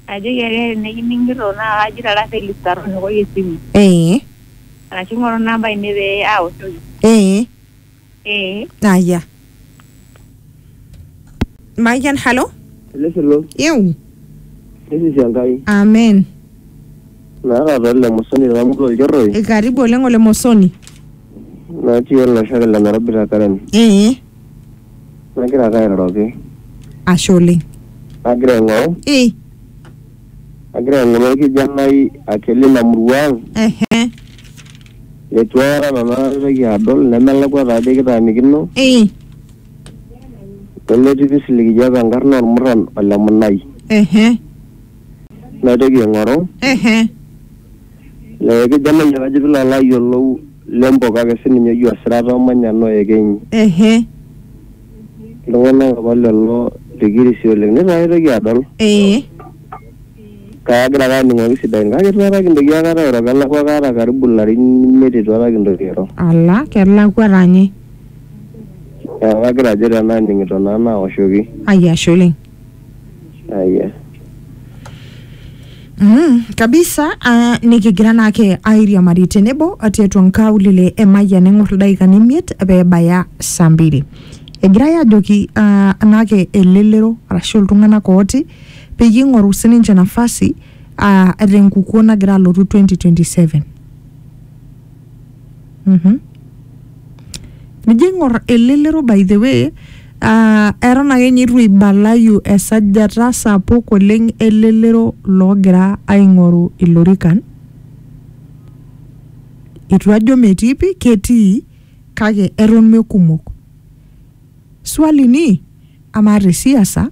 Ajo yare neking'iro naa ajira la Felistaro noko yesimu. Arashu ng'oru namba ine pee aoshoki. Aya. Mayan, hello? Hello. Eu. This is Yangai. Amen. Nara dole Mosoni ramuko aljorroi. Karibu oleng ole Mosoni. Natii olosho le Nairobi Takarani. Nagira airoroki. Ashe oleng. Agira aing'oru. Agira aing'oru orkijanai Akelina Murwang. Leitu aikata nanu aitoki adol nemelakwa taadii kitaanikino. Nemetii pisilikijo apa enkarna ormurran Ole Munai. Naitoki aing'oru. Le kijanai kajo pilo alo ayiolou Lembo kake sininye ojo Asirata Omanyano Ekenyi. Iltung'anak apa lelo likirisi oleng. Netu aitoki adol. Kagira ake aning'oki sidai. Kake itu aikata kintoki aikata airo kelakwa kaata karibu ilarin 5 itu aikata kintoki airo. Ala, kelakwa tanye. Kagira ajo tenaaning'ito naa naoshoki. Aya, ashe oleng. Aya. Kabisa nikigira naake airiamari tenebo tiatua nkaulele Emayian eng'or ildaikani 5 peebaya saa 2. Egirai ajoki naake elelero arashu iltung'anak ooti peyie ing'oru sininche nafasi tenkukuo nagira alotu 2027. Nijo ing'or elelero by the way eton ake nyitu ibalayu esajata sapuk oleng elelero loogira aing'oru ilorikan. Itu ajo metii pi, ketii kake eton mekumok. Swali ni ama siasa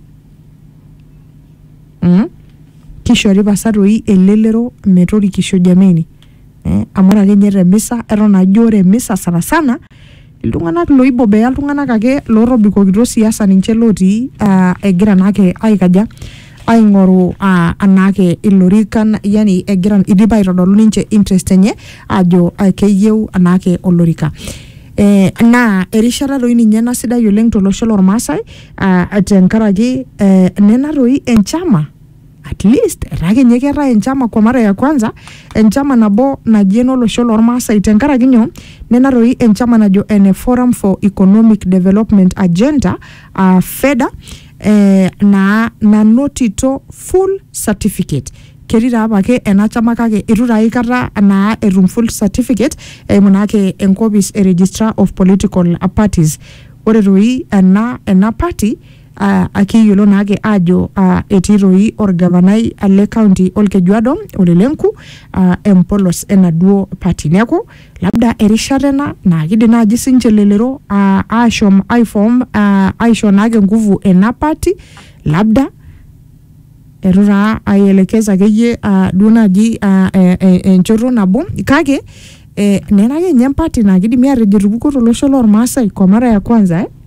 kishori pasa doi elelero metorikisho jameni. Amora ake nye remisa eton ajo ore misa sana iltung'anak loibobea iltung'anak ake lootobikokito siasa ninche lotii egira naake aikaja aing'oru anaake ilorikan, yani egira idipa aitodolu ninche interest enye ajo keyieu anaake olorika. Naa erishata doi ninye ena sidai oleng tolosho lormaasai tenkaraki nena doi enchama at least etake nye keetae enchama kwa mara ya kwanza, enchama nabo naji enolosho lormaasai tenkaraki nyoo nena doi enchama najo ene Forum for Economic Development Agenda FEDA na notito full certificate. Ketii taa apake ena chama kake itu taa aikata naa etum full certificate munake enkopis Registrar of Political Parties. Ore doi ena party akiyiolo naake ajo etii doi orgavanai le county Olkejuado Ole Lenku empolos enaduo party. Neeku labda erishata ena naa kidim naaji sinche lelero ashom aiform aisho naake nguvu ena party labda eruta aielekeza akeyie duo naaji enchoto nabo kake nena ake nye party naa kidimi atejo tupukuo tolosho lormaasai kwa mara ya kwanza